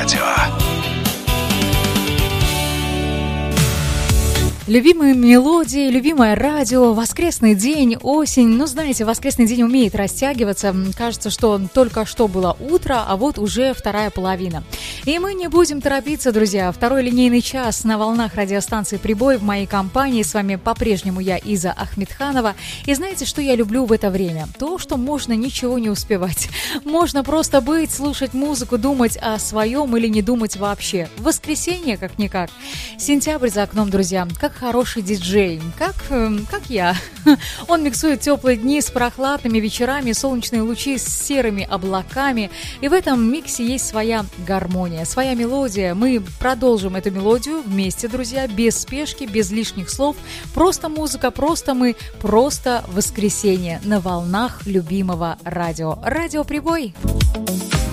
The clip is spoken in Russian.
радио. Любимые мелодии, любимое радио, воскресный день, осень. Ну, знаете, воскресный день умеет растягиваться. Кажется, что только что было утро, а вот уже вторая половина. И мы не будем торопиться, друзья. Второй линейный час на волнах радиостанции «Прибой» в моей компании. С вами по-прежнему я, Иза Ахметханова. И знаете, что я люблю в это время? То, что можно ничего не успевать. Можно просто быть, слушать музыку, думать о своем или не думать вообще. Воскресенье, как-никак. Сентябрь за окном, друзья. Как хороший диджей, как я. Он миксует теплые дни с прохладными вечерами, солнечные лучи с серыми облаками. И в этом миксе есть своя гармония, своя мелодия. Мы продолжим эту мелодию вместе, друзья, без спешки, без лишних слов. Просто музыка, просто мы, просто воскресенье на волнах любимого радио. Радио «Прибой».